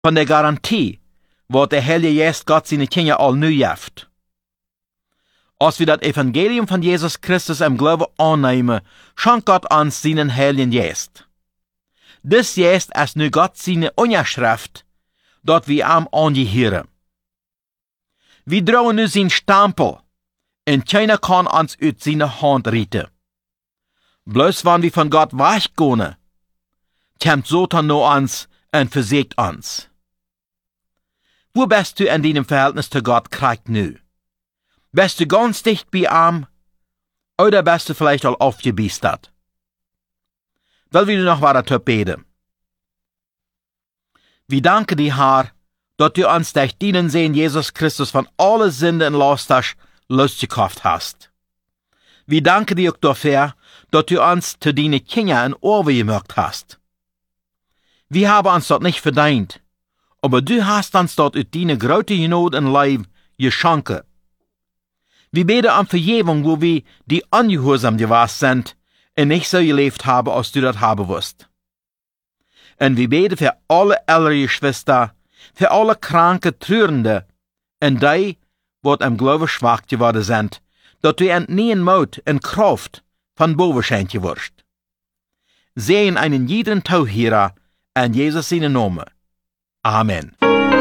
von der Garantie, wo der Heilige Geist Gott seine Kinder all nu jaft. Als wir das Evangelium von Jesus Christus im Glauben annehmen, schenkt Gott uns seinen Heiligen Geist. Dies Geist ist nu Gott seine Unterschrift, dort wir am angehören. Wir trauen nu sein Stempel, und keiner kann uns aus seiner Hand retten. Bloß wenn wir von Gott weggehen, kommt Satan nur uns und versägt uns. Wo bist du in deinem Verhältnis zu Gott kriegt nu? Bist du ganz dicht bei ihm, oder bist du vielleicht all aufgebiestert? Will wir noch weiter beten? Wir danken dir, Herr, dass du uns durch deinen Sohn Jesus Christus von allen Sünden und Laster losgekauft hast. Wir danken dir auch dafür, dass du uns zu deinen Kindern in Ohren gemacht hast. Wir haben uns dort nicht verdient, aber du hast uns dort aus deiner großen Genot und Leib geschenkt. Wir beten um Vergebung, wo wir die ungehorsam gewesen sind und nicht so gelebt haben, als du das haben wirst. Und wir beten für alle ältere Geschwister, für alle kranke, Trührende und die, die im Glauben schwach geworden sind, dass du entnehmen Mut und Kraft von boven schenken wirst. Sehen einen jeden Tauhierer in Jesus seinen Namen. Amen.